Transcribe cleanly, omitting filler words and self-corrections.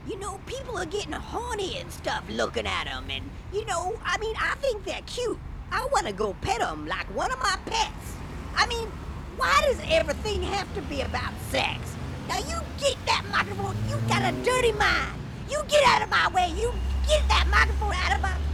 People are getting horny and stuff looking at them, and, I think they're cute. I want to go pet them like one of my pets. Why does everything have to be about sex? Now, you get that microphone. You got a dirty mind. You get out of my way. You get that microphone out of my